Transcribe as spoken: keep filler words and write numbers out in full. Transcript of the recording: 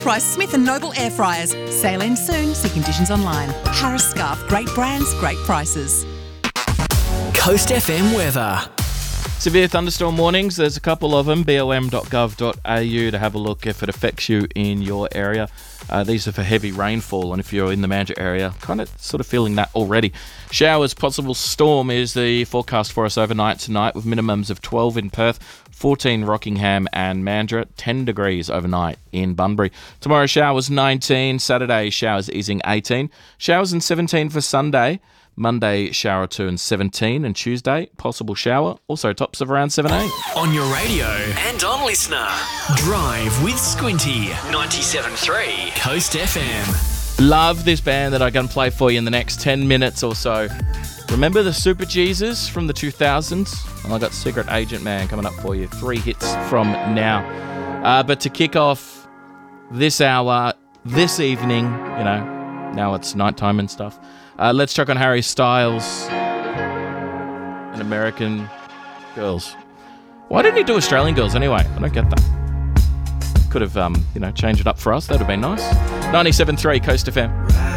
Price Smith and Noble air fryers. Sale ends soon. See conditions online. Harris Scarf. Great brands, great prices. Coast F M weather. Severe thunderstorm warnings. There's a couple of them. B O M dot gov dot a u to have a look if it affects you in your area. Uh, these are for heavy rainfall, and if you're in the Mandurah area, kind of sort of feeling that already. Showers, possible storm is the forecast for us overnight tonight, with minimums of twelve in Perth, fourteen Rockingham and Mandurah, ten degrees overnight in Bunbury. Tomorrow showers nineteen, Saturday showers easing eighteen, showers and seventeen for Sunday. Monday, shower two and seventeen, and Tuesday, possible shower, also tops of around seventeen. On your radio and on Listener. Drive with Squinty. ninety-seven point three Coast F M. Love this band that I'm going to play for you in the next ten minutes or so. Remember the Super Jesus from the two thousands? Well, I got Secret Agent Man coming up for you. Three hits from now. Uh, but to kick off this hour, this evening, you know, now it's nighttime and stuff. Uh, let's chuck on Harry Styles and American Girls. Why didn't he do Australian Girls anyway? I don't get that. Could have, um, you know, changed it up for us. That would have been nice. ninety-seven point three Coast F M.